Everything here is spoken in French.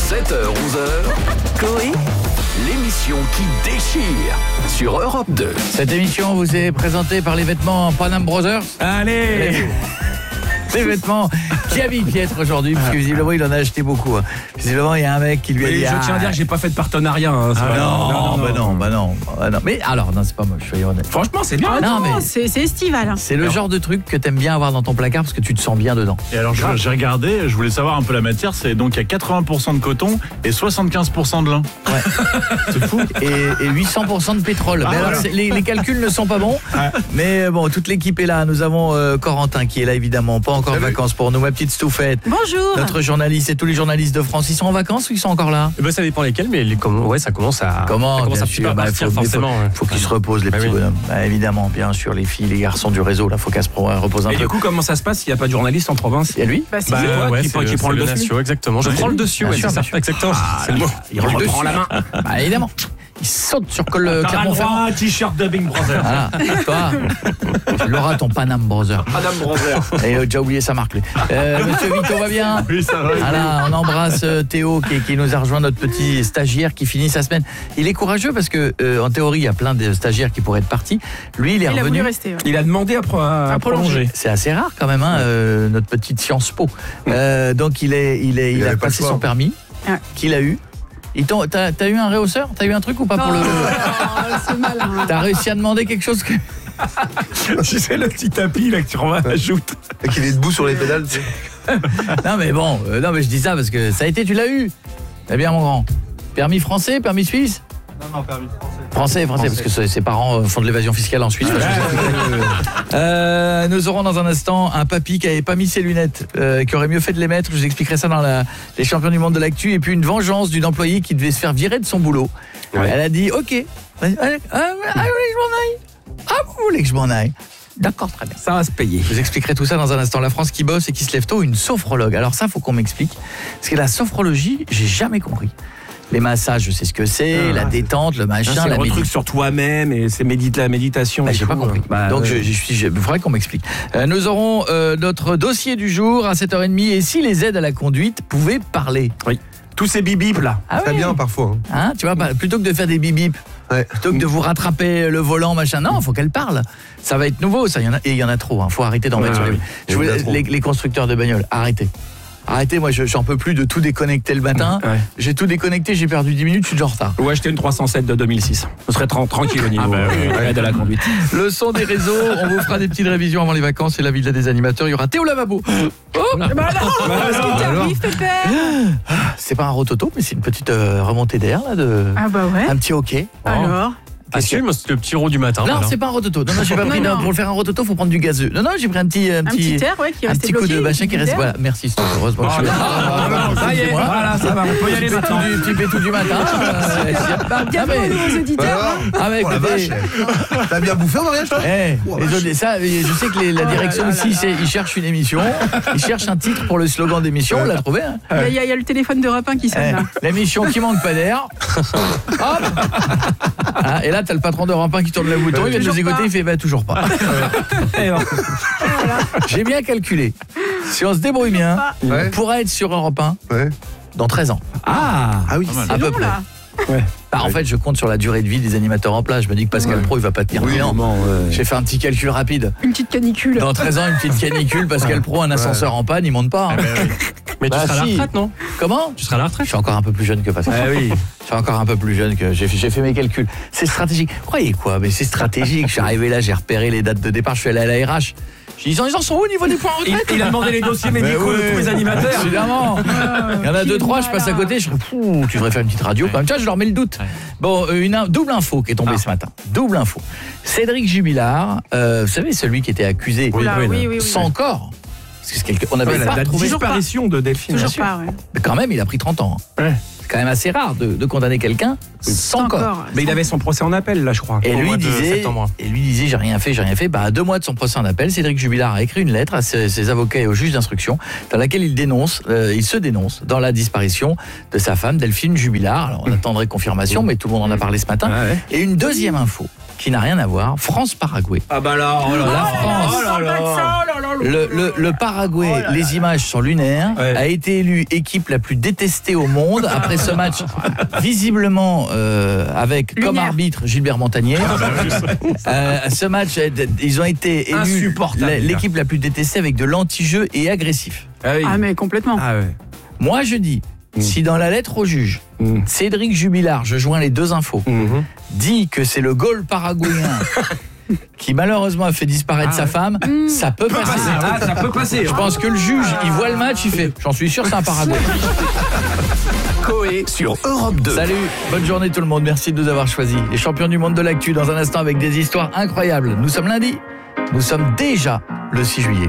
7h-11h, Coé, l'émission qui déchire sur Europe 2. Cette émission vous est présentée par les vêtements Panam Brothers. Allez, Les vêtements qui habillent Pietre aujourd'hui, parce que visiblement il en a acheté beaucoup. Visiblement il y a un mec qui lui a dit... je tiens à dire que j'ai pas fait de partenariat. Hein, non. Mais alors, non, c'est pas moche, soyons honnêtes. Franchement, c'est bien. Non, mais c'est estival. Hein. c'est le genre de truc que t'aimes bien avoir dans ton placard parce que tu te sens bien dedans. Et alors j'ai regardé, je voulais savoir un peu la matière, c'est donc il y a 80% de coton et 75% de lin. Ouais. C'est fou. Et 800% de pétrole. Mais alors, les calculs ne sont pas bons. Mais bon, toute l'équipe est là. Nous avons Corentin qui est là évidemment. Pas encore de vacances pour nous, ma petite Stouffette. Bonjour. Notre journaliste et tous les journalistes de France, ils sont en vacances ou ils sont encore là? Ça dépend lesquels, mais ça commence à sûr, partir forcément. Faut qu'ils se reposent les petits bonhommes. Évidemment, bien sûr, les filles, les garçons du réseau, là, faut qu'elles se reposent un Et peu. du coup, comment ça se passe s'il n'y a pas de journaliste en province? Et lui? C'est qui prend le dessus. Exactement. Je prends le dessus, Bien sûr. exactement. C'est le mot. Il reprend la main. Évidemment. Il saute sur Clermont-Ferrand. Un t-shirt Dubbing Brothers. Voilà, toi, tu l'auras ton Panam Brother. Madame Brothers. Et déjà oublié sa marque, lui. Monsieur Vito va bien? Oui, ça va. Voilà, on embrasse Théo qui nous a rejoint, notre petit stagiaire qui finit sa semaine. Il est courageux parce que en théorie, il y a plein de stagiaires qui pourraient être partis. Lui, il est Il a revenu. voulu rester. Ouais. Il a demandé à prolonger. C'est assez rare quand même, notre petite Sciences Po. Donc il a passé son permis, Ouais. qu'il a eu. T'as eu un réhausseur? T'as eu un truc ou pas pour le... C'est malin. T'as réussi à demander quelque chose que... Tu sais, le petit tapis là que tu rajoutes. Et qu'il est debout sur les pédales. Non mais bon, je dis ça parce que ça a été, tu l'as eu. Eh bien mon grand. Permis français, permis suisse? Non, permis français. Français, parce que ses parents font de l'évasion fiscale en Suisse. Nous aurons dans un instant un papy qui n'avait pas mis ses lunettes, qui aurait mieux fait de les mettre. Je vous expliquerai ça dans les champions du monde de l'actu. Et puis une vengeance d'une employée qui devait se faire virer de son boulot. Ouais. Elle a dit, ok, allez, vous voulez que je m'en aille? Ah, vous voulez que je m'en aille? D'accord, très bien. Ça va se payer. Je vous expliquerai tout ça dans un instant. La France qui bosse et qui se lève tôt, une sophrologue. Alors ça, faut qu'on m'explique. Parce que la sophrologie, j'ai jamais compris. Les massages, je sais ce que c'est, la détente, le machin, c'est la le truc sur toi-même et c'est la méditation. J'ai pas compris. Donc il faudrait qu'on m'explique. Nous aurons notre dossier du jour à 7h30 et si les aides à la conduite pouvaient parler. Oui. Tous ces bip là. Très bien parfois. Hein, tu vois, plutôt que de faire des bip-bip, plutôt que de vous rattraper le volant, machin, non, faut qu'elle parle. Ça va être nouveau, ça. Il y en a trop. Faut arrêter d'en mettre sur les constructeurs de bagnoles. Arrêtez, moi j'en peux plus de tout déconnecter le matin. J'ai tout déconnecté, j'ai perdu 10 minutes, je suis déjà en retard. Ou acheter une 307 de 2006. Ce serait tranquille au niveau de la conduite. Le son des réseaux, on vous fera des petites révisions avant les vacances et la villa des animateurs. Il y aura Théo Lavabo. C'est pas un rototo, mais c'est une petite remontée d'air là un petit hockey. Alors Assume, c'est le petit rot du matin. Non, voilà. c'est pas un rototo. Non, j'ai pas pris. Pour le faire un rototo, faut prendre du gazeux. Non, j'ai pris un petit air, qui un petit coup de machin qui reste. Voilà, merci. Heureusement que je suis là. Ça y est, voilà, ça va. On peut y aller maintenant. Du pétou du matin. Bienvenue aux nouveaux auditeurs. T'as bien bouffé en mariage, toi? Ça, je sais que la direction ici, ils cherchent une émission. Ils cherchent un titre pour le slogan d'émission. On l'a trouvé. Il y a le téléphone de Rapin qui sonne là. L'émission qui manque pas d'air. Hop. Et là, t'as le patron de Rampin qui tourne le bouton, il vient de nous écouter, il fait toujours pas. J'ai bien calculé. Si on se débrouille bien, on pourra être sur Europe 1 dans 13 ans. Ah oui, à peu près. En fait, je compte sur la durée de vie des animateurs en place. Je me dis que Pascal Pro, il va pas tenir 10 ans. J'ai fait un petit calcul rapide. Une petite canicule. Dans 13 ans, une petite canicule. Pascal Pro, un ascenseur en panne, il monte pas. Mais tu seras à la retraite, non? Comment? Tu seras à la retraite? Je suis encore un peu plus jeune que Pascal. Je suis encore un peu plus jeune que... J'ai fait mes calculs. C'est stratégique. Vous croyez quoi? Mais c'est stratégique. Je suis arrivé là, j'ai repéré les dates de départ. Je suis allé à la RH. Ils en sont où au niveau des points retraite? Il a demandé les dossiers médicaux de tous les animateurs. Évidemment. Il y en a 2-3, je passe à côté, je dis, tu devrais faire une petite radio quand même. Tiens, je leur mets le doute. Bon, une double info qui est tombée ce matin. Double info. Cédric Jubilard, vous savez, celui qui était accusé sans corps. Parce que on avait pas la trouvé disparition de Delphine. Toujours pas, Mais quand même, il a pris 30 ans. C'est quand même assez rare de condamner quelqu'un sans corps. Mais il avait son procès en appel, là, je crois. Et lui disait, j'ai rien fait. À 2 mois de son procès en appel, Cédric Jubilard a écrit une lettre à ses avocats et au juge d'instruction dans laquelle il se dénonce dans la disparition de sa femme, Delphine Jubilard. Alors, on attendrait confirmation, mais tout le monde en a parlé ce matin. Et une deuxième info qui n'a rien à voir. France-Paraguay. Ah bah là, La France. Le Paraguay, les images sont lunaires, a été élu équipe la plus détestée au monde après ce match, visiblement avec comme arbitre Gilbert Montagnier. Ce match, ils ont été élus l'équipe la plus détestée avec de l'anti-jeu et agressif. Ah mais complètement. Moi je dis, si dans la lettre au juge, Cédric Jubilard, je joins les deux infos, dit que c'est le goal paraguayen qui malheureusement a fait disparaître sa femme, ça peut passer. Ça peut passer. Je pense que le juge, il voit le match, il fait, j'en suis sûr, c'est un Paraguay. Coé sur Europe 2. Salut, bonne journée tout le monde, merci de nous avoir choisis. Les champions du monde de l'actu dans un instant avec des histoires incroyables. Nous sommes lundi, nous sommes déjà le 6 juillet.